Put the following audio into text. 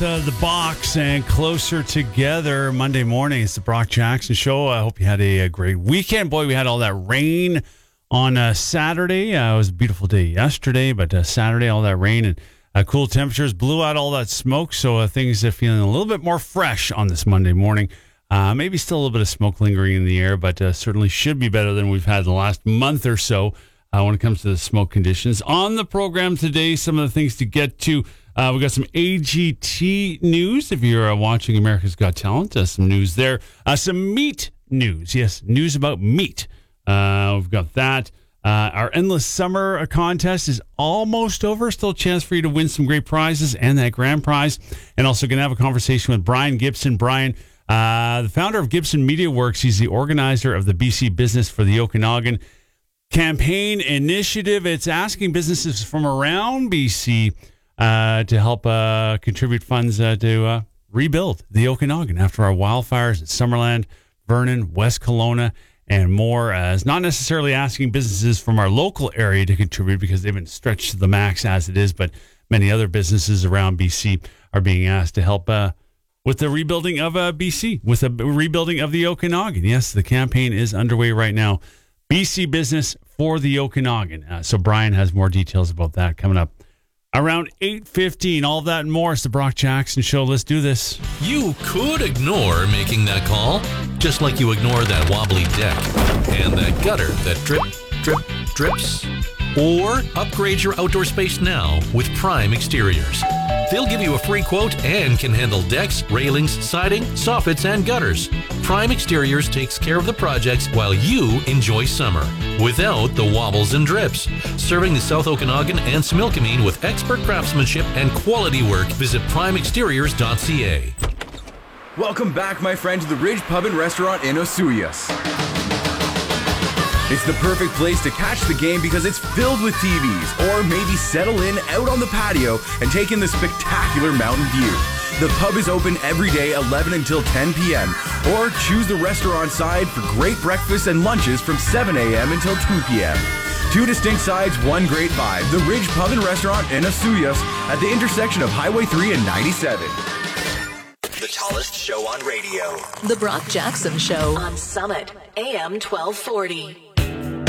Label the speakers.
Speaker 1: The box and Closer Together Monday morning. It's the Brock Jackson Show. I hope you had a great weekend. Boy, we had all that rain on Saturday. It was a beautiful day yesterday, but Saturday, all that rain and cool temperatures blew out all that smoke. So things are feeling a little bit more fresh on this Monday morning. Maybe still a little bit of smoke lingering in the air, but certainly should be better than we've had the last month or so when it comes to the smoke conditions. On the program today, some of the things to get to. We've got some AGT news. If you're watching America's Got Talent, some news there. Some meat news. Yes, news about meat. We've got that. Our Endless Summer contest is almost over. Still a chance for you to win some great prizes and that grand prize. And also going to have a conversation with Brian Gibson. Brian, the founder of Gibson Media Works. He's the organizer of the BC Business for the Okanagan campaign initiative. It's asking businesses from around BC to help contribute funds to rebuild the Okanagan after our wildfires at Summerland, Vernon, West Kelowna, and more. It's not necessarily asking businesses from our local area to contribute because they've been stretched to the max as it is, but many other businesses around BC are being asked to help with the rebuilding of BC, with the rebuilding of the Okanagan. Yes, the campaign is underway right now. BC Business for the Okanagan. So Brian has more details about that coming up around 8:15, all of that and more. It's the Brock Jackson Show. Let's do this.
Speaker 2: You could ignore making that call, just like you ignore that wobbly deck and that gutter that drips. Or upgrade your outdoor space now with Prime Exteriors. They'll give you a free quote and can handle decks, railings, siding, soffits, and gutters. Prime Exteriors takes care of the projects while you enjoy summer, without the wobbles and drips. Serving the South Okanagan and Similkameen with expert craftsmanship and quality work. Visit primeexteriors.ca.
Speaker 3: Welcome back, my friend, to the Ridge Pub and Restaurant in Osoyoos. It's the perfect place to catch the game because it's filled with TVs, or maybe settle in out on the patio and take in the spectacular mountain view. The pub is open every day 11 until 10 p.m. or choose the restaurant side for great breakfasts and lunches from 7 a.m. until 2 p.m. Two distinct sides, one great vibe. The Ridge Pub and Restaurant in Osoyoos at the intersection of Highway 3 and 97.
Speaker 4: The tallest show on radio.
Speaker 5: The Brock Jackson Show on Summit, AM 1240.